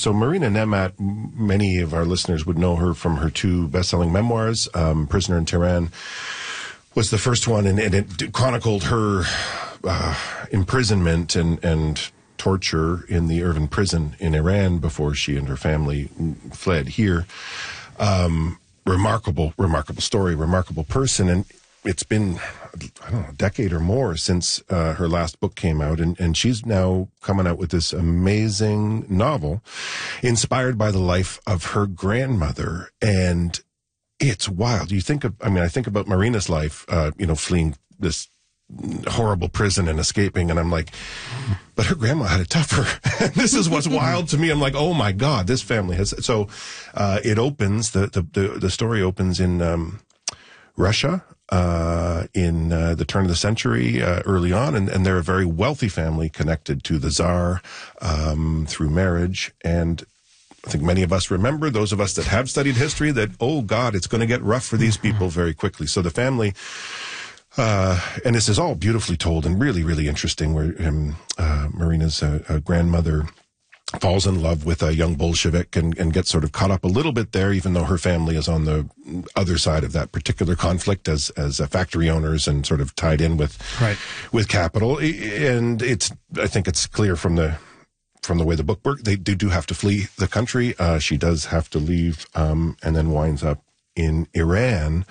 So Marina Nemat, many of our listeners would know her from her two best-selling memoirs. Prisoner in Tehran was the first one, and it chronicled her imprisonment and torture in the Irvin prison in Iran before she and her family fled here. Remarkable story, remarkable person. And it's been, I don't know, a decade or more since her last book came out. And she's now coming out with this amazing novel inspired by the life of her grandmother. And it's wild. I think about Marina's life, fleeing this horrible prison and escaping, and I'm like, but her grandma had it tougher. This is what's wild to me. I'm like, oh my God, this family has. So it opens, the story opens in Russia in the turn of the century, early on, and they're a very wealthy family connected to the Tsar through marriage. And I think many of us remember, those of us that have studied history, that, oh God, it's going to get rough for these people very quickly. So the family, and this is all beautifully told and really, really interesting, where Marina's grandmother falls in love with a young Bolshevik and gets sort of caught up a little bit there, even though her family is on the other side of that particular conflict as factory owners and sort of tied in with capital. And I think it's clear from the way the book works, they do have to flee the country. She does have to leave, and then winds up in Iran,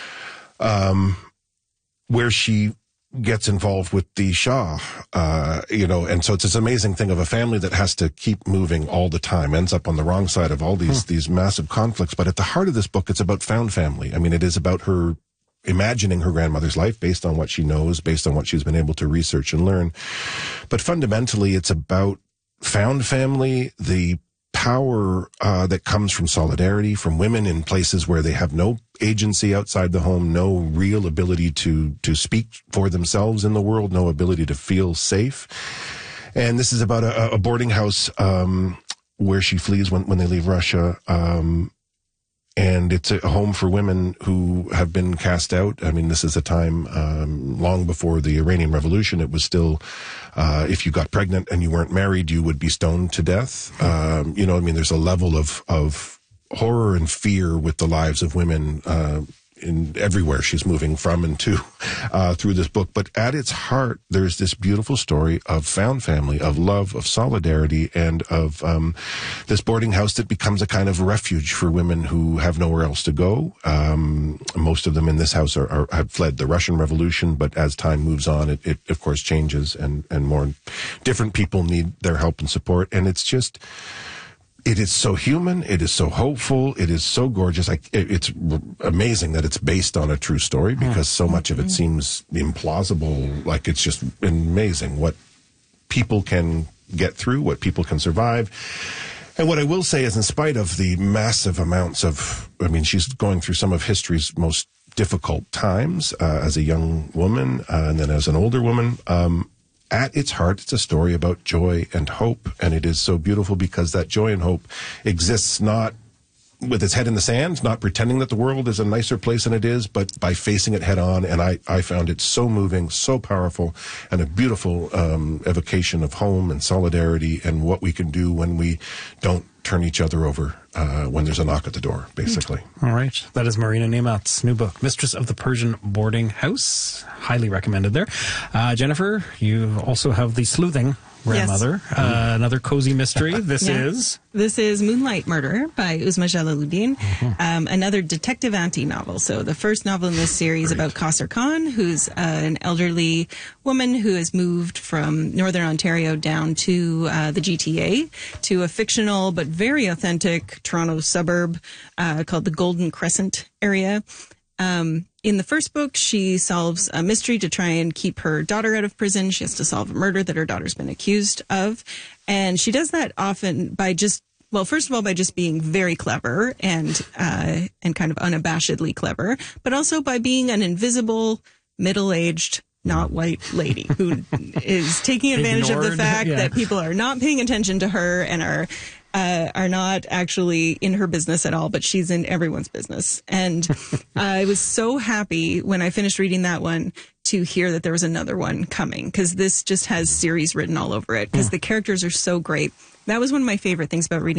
where she gets involved with the Shah, and so it's this amazing thing of a family that has to keep moving all the time, ends up on the wrong side of all these massive conflicts. But at the heart of this book, it's about found family. I mean, it is about her imagining her grandmother's life based on what she knows, based on what she's been able to research and learn. But fundamentally, it's about found family, the power that comes from solidarity, from women in places where they have no agency outside the home, no real ability to speak for themselves in the world, no ability to feel safe. And this is about a boarding house where she flees when they leave Russia. And it's a home for women who have been cast out. I mean, this is a time long before the Iranian Revolution. It was still, if you got pregnant and you weren't married, you would be stoned to death. There's a level of horror and fear with the lives of women in everywhere she's moving from and to through this book. But at its heart, there's this beautiful story of found family, of love, of solidarity, and of this boarding house that becomes a kind of refuge for women who have nowhere else to go. Most of them in this house have fled the Russian Revolution, but as time moves on, it of course changes, and more different people need their help and support. And it is so human. It is so hopeful. It is so gorgeous. It's amazing that it's based on a true story, because so much of it seems implausible. Like, it's just amazing what people can get through, what people can survive. And what I will say is, in spite of the massive amounts she's going through some of history's most difficult times as a young woman and then as an older woman. At its heart, it's a story about joy and hope, and it is so beautiful because that joy and hope exists not with its head in the sand, not pretending that the world is a nicer place than it is, but by facing it head on. And I found it so moving, so powerful, and a beautiful evocation of home and solidarity and what we can do when we don't turn each other over when there's a knock at the door, basically. All right. That is Marina Nemat's new book, Mistress of the Persian Boarding House. Highly recommended there. Jennifer, you also have The Sleuthing Grandmother, another cozy mystery. This is Moonlight Murder by Uzma Jalaluddin, another detective anti-novel. So the first novel in this series about Kausar Khan, who's an elderly woman who has moved from Northern Ontario down to the GTA, to a fictional but very authentic Toronto suburb called the Golden Crescent area. In the first book, she solves a mystery to try and keep her daughter out of prison. She has to solve a murder that her daughter's been accused of. And she does that often by first of all, by just being very clever and kind of unabashedly clever, but also by being an invisible, middle-aged, not white lady who is taking advantage of the fact that people are not paying attention to her and are not actually in her business at all, but she's in everyone's business. And I was so happy when I finished reading that one to hear that there was another one coming, because this just has series written all over it, because the characters are so great. That was one of my favorite things about reading